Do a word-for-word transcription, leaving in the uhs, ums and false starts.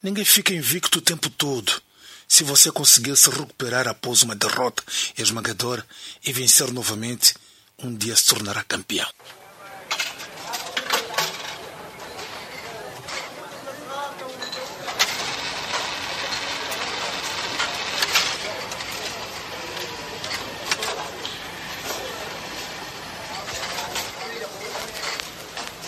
Ninguém fica invicto o tempo todo. Se você conseguir se recuperar após uma derrota esmagadora e vencer novamente, um dia se tornará campeão.